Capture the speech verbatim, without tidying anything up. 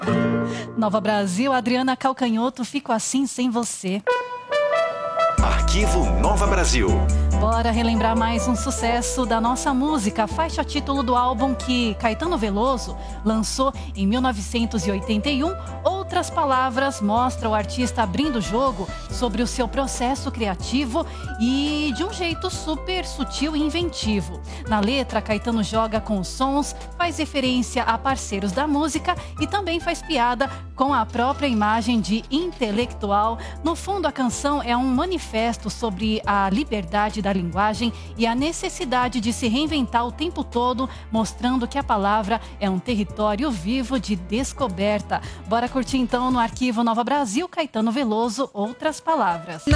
Nova Brasil, Adriana Calcanhoto, fico assim sem você. Arquivo Nova Brasil. Bora relembrar mais um sucesso da nossa música, faixa título do álbum que Caetano Veloso lançou em mil novecentos e oitenta e um. Outras Palavras mostra o artista abrindo o jogo sobre o seu processo criativo e de um jeito super sutil e inventivo. Na letra, Caetano joga com os sons, faz referência a parceiros da música e também faz piada com a própria imagem de intelectual. No fundo, a canção é um manifesto sobre a liberdade da linguagem e a necessidade de se reinventar o tempo todo, mostrando que a palavra é um território vivo de descoberta. Bora curtir então no Arquivo Nova Brasil, Caetano Veloso, Outras Palavras.